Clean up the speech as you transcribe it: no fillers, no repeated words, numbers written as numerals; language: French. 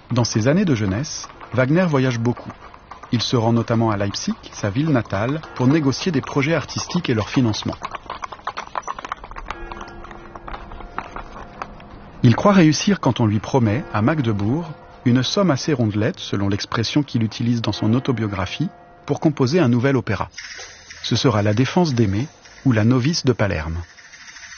Dans ses années de jeunesse, Wagner voyage beaucoup. Il se rend notamment à Leipzig, sa ville natale, pour négocier des projets artistiques et leur financement. Il croit réussir quand on lui promet, à Magdebourg, une somme assez rondelette, selon l'expression qu'il utilise dans son autobiographie, pour composer un nouvel opéra. Ce sera La Défense d'Aimé ou La Novice de Palerme.